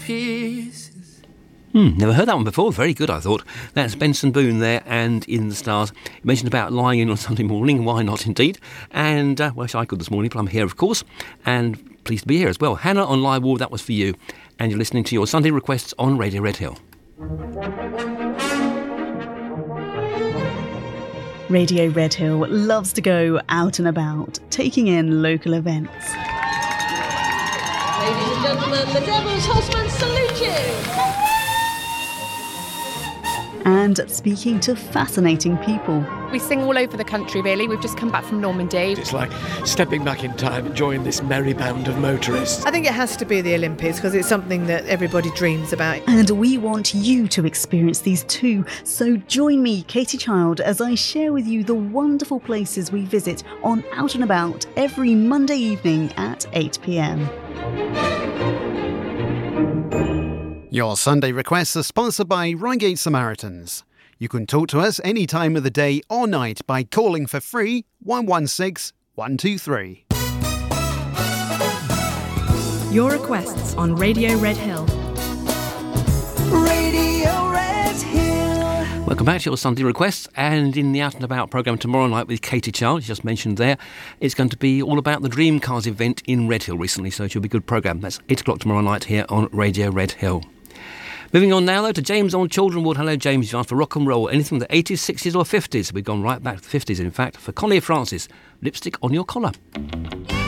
pieces. Never heard that one before. Very good, I thought. That's Benson Boone there and In the Stars. You mentioned about lying in on Sunday morning. Why not, indeed? And, wish I could this morning, but I'm here, of course. And pleased to be here as well. Hannah on Live Wall, that was for you. And you're listening to your Sunday requests on Radio Red Hill. Radio Red Hill loves to go out and about, taking in local events. Ladies and gentlemen, the Devil's Husband salute you! And speaking to fascinating people. We sing all over the country, really. We've just come back from Normandy. It's like stepping back in time and joining this merry band of motorists. I think it has to be the Olympics because it's something that everybody dreams about. And we want you to experience these too. So join me, Katie Child, as I share with you the wonderful places we visit on Out and About every Monday evening at 8 p.m. Your Sunday requests are sponsored by Reigate Samaritans. You can talk to us any time of the day or night by calling for free 116 123. Your requests on Radio Red Hill. Radio Red Hill. Welcome back to your Sunday requests, and in the Out and About programme tomorrow night with Katie Child, you just mentioned there, it's going to be all about the Dream Cars event in Red Hill recently, so it should be a good programme. That's 8 o'clock tomorrow night here on Radio Red Hill. Moving on now, though, to James on Childrenwood. Hello, James. You asked for rock and roll. Anything from the 80s, 60s or 50s? We've gone right back to the 50s, in fact, for Connie Francis. Lipstick on Your Collar.